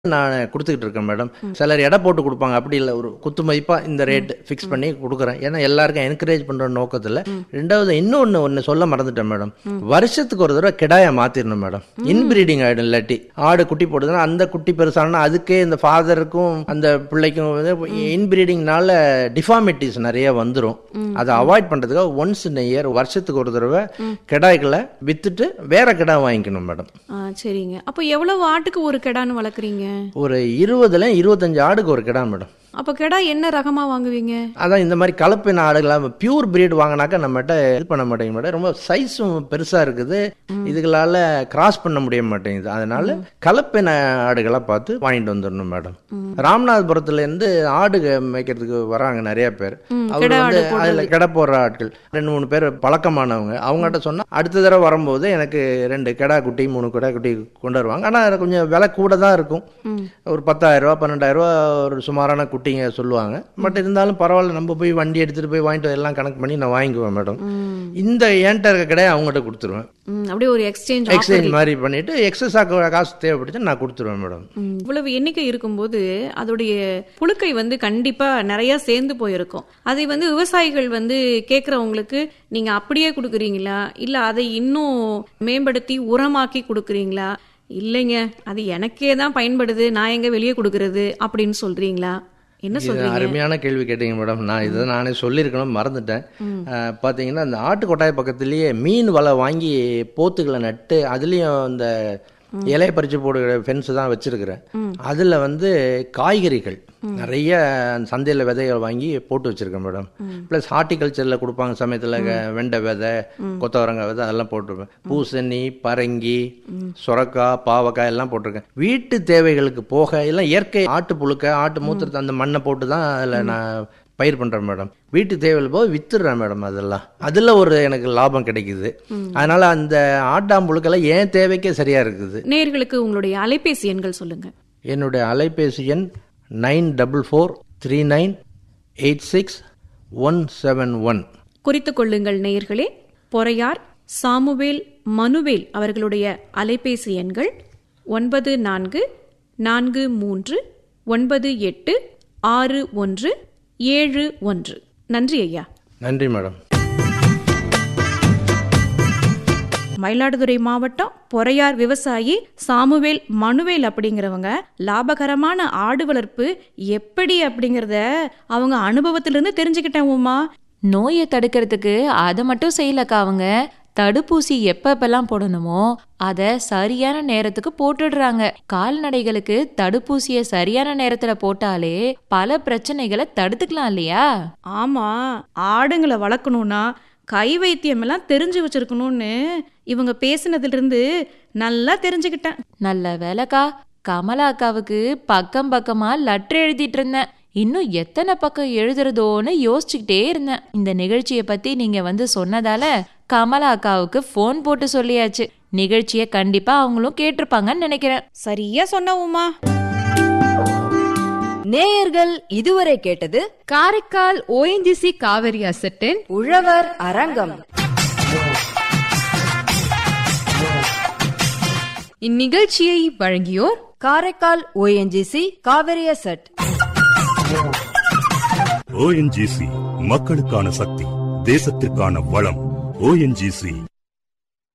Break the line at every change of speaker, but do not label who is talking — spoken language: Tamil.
நான் கொடுத்துக்கிட்டு இருக்கேன் மேடம். சிலர் எடை போட்டு கொடுப்பாங்க, அப்படி இல்லை, ஒரு குத்து மதிப்பாக இந்த ரேட்டு ஃபிக்ஸ் பண்ணி கொடுக்குறேன். ஏன்னா எல்லாருக்கும் என்கரேஜ் பண்ணுற நோக்கத்தில். ரெண்டாவது இன்னொன்று சொல்ல மறந்துட்டேன் மேடம். வருஷத்துக்கு ஒரு தடவை கிடாயை மாற்றிடணும் மேடம். இன்பிரீடிங் ஆகிடும். இல்லாட்டி ஆடு குட்டி போடுதுன்னா அந்த குட்டி பெருசானா அதுக்கே இந்த ஃபாதருக்கும் அந்த பிள்ளைக்கும் இன்பிரீடிங்னால டிஃபார்மிட்டிஸ் நிறைய வந்துடும். அதை அவாய்ட் பண்ணுறதுக்காக ஒன்ஸ் இன் இயர் வருஷத்துக்கு ஒரு தடவை கிடாய்களை வித்துட்டு வேற கிடா வாங்கிக்கணும் மேடம்.
சரிங்க. அப்போ எவ்வளவு ஆட்டுக்கு ஒரு கிடான்னு வளர்க்குறீங்க?
ஒரு 20-25 ஆடுக்கு ஒரு கிடா மேடம்.
அப்போ கிடா என்ன ரகமாக வாங்குவீங்க?
அதான் இந்த மாதிரி கலப்பின ஆடுகளாக பியூர் பிரீட் வாங்கினாக்கா நம்மகிட்ட இது பண்ண மாட்டேங்க மேடம். ரொம்ப சைஸும் பெருசாக இருக்குது, இதுகளால் கிராஸ் பண்ண முடிய மாட்டேங்குது. அதனால கலப்பின ஆடுகளாக பார்த்து வாங்கிட்டு வந்துடணும் மேடம். ராமநாதபுரத்துலேருந்து ஆடு மேய்க்கிறதுக்கு வராங்க நிறைய பேர். அவர் வந்து அதில் கிட போடுற ஆட்கள் 2-3 பேர் பழக்கமானவங்க. அவங்ககிட்ட சொன்னால் அடுத்த தடவை வரும்போது எனக்கு 2 கிடா குட்டி 3 கிடா குட்டி கொண்டு வருவாங்க. ஆனால் கொஞ்சம் விலை கூட தான் இருக்கும். ஒரு 10,000 12,000 ஒரு சுமாரான குட்டிங்க சொல்லுவாங்க. பட் இருந்தாலும் பரவாயில்ல, நம்ம போய் வண்டி எடுத்துட்டு போய் வாங்கிட்டு எல்லாம் கணக்கு பண்ணி நான் வாங்கிக்குவேன் மேடம். இந்த ஏன்ட்ட இருக்க கிடையாது அவங்ககிட்ட கொடுத்துருவேன்.
அப்படியே ஒரு எக்ஸ்சேஞ்ச்
மாதிரி பண்ணிட்டு எக்ஸஸா காசு தேவைப்படுச்சு நான் கொடுத்துருவேன் மேடம்.
இவ்வளவு எண்ணிக்கை இருக்கும்போது அதோடைய புழுக்கை வந்து கண்டிப்பா நிறைய சேர்ந்து போயிருக்கும். அதை வந்து விவசாயிகள் வந்து கேட்கறவங்களுக்கு நீங்க அப்படியே கொடுக்குறீங்களா, இல்ல அதை இன்னும் மேம்படுத்தி உரமாக்கி கொடுக்குறீங்களா, இல்லைங்க அது எனக்கே தான் பயன்படுது நான் எங்க வெளியே கொடுக்கறது அப்படின்னு சொல்றீங்களா? என்ன சொல்றீங்க?
அருமையான கேள்வி கேட்டீங்க மேடம். நான் இதை நானே சொல்லியிருக்கணும், மறந்துட்டேன். பார்த்தீங்கன்னா அந்த ஆட்டு கொட்டாய் பக்கத்துலேயே மீன் வலை வாங்கி போத்துக்களை நட்டு அதுலேயும் இந்த இலையை பறிச்சு போடுகிற ஃபென்ஸ் தான் வச்சிருக்கிறேன். அதில் வந்து காய்கறிகள் நிறைய சந்தையில் விதைகள் வாங்கி போட்டு வச்சிருக்கேன் மேடம். ப்ளஸ் ஹார்டிகல்ச்சரில் கொடுப்பாங்க சமயத்தில் வெண்டை விதை, கொத்தவரங்காய் விதை அதெல்லாம் போட்டிருப்பேன். பூசணி, பரங்கி, சுரக்காய், பாவக்காய் எல்லாம் போட்டிருக்கேன். வீட்டு தேவைகளுக்கு போக எல்லாம் இயற்கை ஆட்டு புழுக்க ஆட்டு மூத்திரத்தை அந்த மண்ணை போட்டு தான் அதில் நான் பயிர் பண்ணுறேன் மேடம். வீட்டு தேவையில் போய் வித்துடுறேன் மேடம். அதெல்லாம் அதில் ஒரு எனக்கு லாபம் கிடைக்குது. அதனால அந்த ஆட்டாம்புழுக்கெல்லாம் ஏன் தேவைக்கே சரியா இருக்குது.
நேயர்களுக்கு உங்களுடைய அலைபேசி எண்கள் சொல்லுங்க.
என்னுடைய அலைபேசி எண் 9443986171.
குறித்துக் கொள்ளுங்கள் நேயர்களே. பொறையார் சாமுவேல் மனுவேல் அவர்களுடைய அலைபேசி எண்கள் 9443986171. நன்றி ஐயா.
நன்றி மேடம்.
மயிலாடுதுறை மாவட்டம் பொறையார் விவசாயி சாமுவேல் மனுவேல் அப்படிங்கிறவங்க லாபகரமான ஆடு வளர்ப்பு எப்படி அப்படிங்கறத அவங்க அனுபவத்திலிருந்து தெரிஞ்சுக்கிட்டேன். உமா,
நோயை தடுக்கிறதுக்கு அதை மட்டும் செய்யலக்கா, அவங்க தடுப்பூசி எப்பெல்லாம் போடணுமோ அதை சரியான நேரத்துக்கு போட்டுடுறாங்க. கால்நடைகளுக்கு தடுப்பூசியை சரியான நேரத்துல போட்டாலே பல பிரச்சனைகளை தடுத்துக்கலாம் இல்லையா?
ஆமா, ஆடுங்களை வளர்க்கணும்னா கை வைத்தியம் எல்லாம் தெரிஞ்சு வச்சிருக்கணும்னு இவங்க பேசினதுல இருந்து நல்லா தெரிஞ்சுக்கிட்டேன்.
நல்ல வேலைக்கா, கமலா அக்காவுக்கு பக்கம் பக்கமா லெட்டர் எழுதிட்டு இருந்தேன். இன்னும் எத்தனை பக்கம் எழுதுறதோன்னு யோசிச்சுக்கிட்டே இருந்தேன். இந்த நிகழ்ச்சியை பத்தி நீங்க வந்து சொன்னதால கமலா அக்காவுக்கு போன் போட்டு சொல்லியாச்சு. நிகழ்ச்சியை கண்டிப்பா அவங்களும் கேட்டிருப்பாங்கன்னு நினைக்கிறேன்.
சரியா சொன்ன உமா.
நேயர்கள் இதுவரை கேட்டது
காரைக்கால் ONGC காவிரி அசட்டின்
உழவர் அரங்கம்.
இந்நிகழ்ச்சியை வழங்கியோர்
Karaikal ONGC Kaveri asset.
ONGC மக்களுக்கான சக்தி, தேசத்திற்கான வளம். ONGC